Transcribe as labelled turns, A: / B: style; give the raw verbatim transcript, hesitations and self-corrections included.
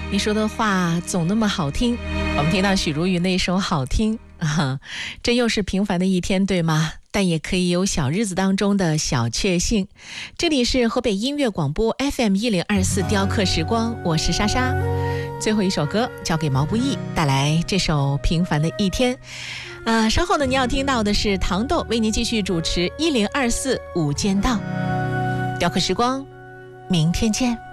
A: 你说的话总那么好听。我们听到许茹芸那首好听啊，这又是平凡的一天，对吗？但也可以有小日子当中的小确幸。这里是河北音乐广播 F M 一零二四雕刻时光，我是莎莎。最后一首歌交给毛不易，带来这首平凡的一天。呃，稍后呢，你要听到的是糖豆为您继续主持一零二四午间档雕刻时光，明天见。